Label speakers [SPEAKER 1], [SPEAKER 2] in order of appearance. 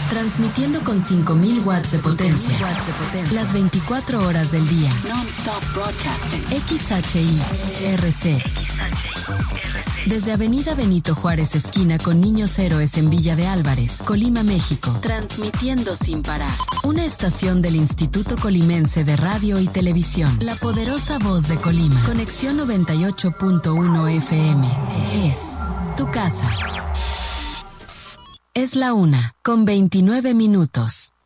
[SPEAKER 1] Transmitiendo con 5.000 watts de potencia. Las 24 horas del día. XHI-RC. Desde Avenida Benito Juárez, esquina con Niños Héroes en Villa de Álvarez, Colima, México.
[SPEAKER 2] Transmitiendo sin parar.
[SPEAKER 1] Una estación del Instituto Colimense de Radio y Televisión. La poderosa voz de Colima. Conexión 98.1 FM. Es tu casa. Es la 1:29.